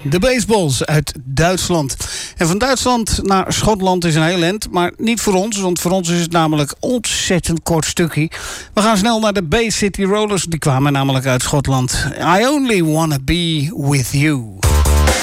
De Baseballs uit Duitsland. En van Duitsland naar Schotland is een heel eind, maar niet voor ons, want voor ons is het namelijk ontzettend kort stukje. We gaan snel naar de Bay City Rollers, die kwamen namelijk uit Schotland. I Only Wanna Be With You.